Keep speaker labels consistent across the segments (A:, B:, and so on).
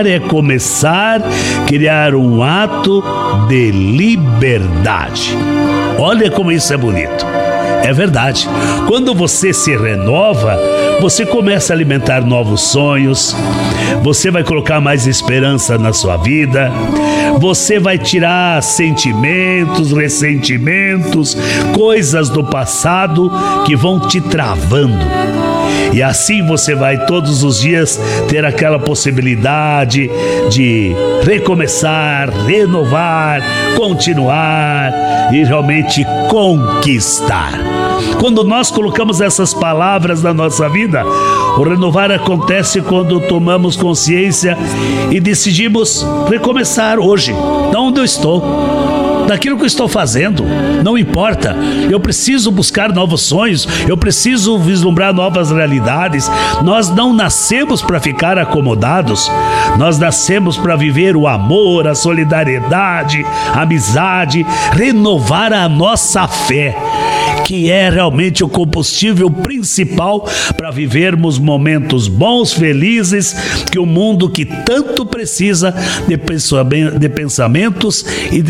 A: é começar a criar um ato de liberdade. Olha como isso é bonito. É verdade. Quando você se renova, você começa a alimentar novos sonhos, você vai colocar mais esperança na sua vida, você vai tirar sentimentos, ressentimentos, coisas do passado que vão te travando. E assim você vai todos os dias ter aquela possibilidade de recomeçar, renovar, continuar e realmente conquistar. Quando nós colocamos essas palavras na nossa vida, o renovar acontece quando tomamos consciência e decidimos recomeçar hoje, de onde eu estou, daquilo que eu estou fazendo. Não importa, eu preciso buscar novos sonhos, eu preciso vislumbrar novas realidades. Nós não nascemos para ficar acomodados, nós nascemos para viver o amor, a solidariedade, a amizade, renovar a nossa fé, que é realmente o combustível principal para vivermos momentos bons, felizes, que o mundo que tanto precisa de pensamentos e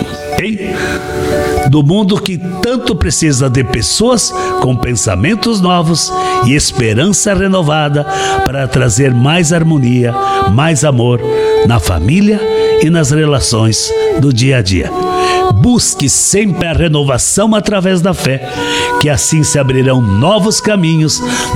A: do mundo que tanto precisa de pessoas com pensamentos novos e esperança renovada para trazer mais harmonia, mais amor na família e nas relações do dia a dia. Busque sempre a renovação através da fé, que assim se abrirão novos caminhos,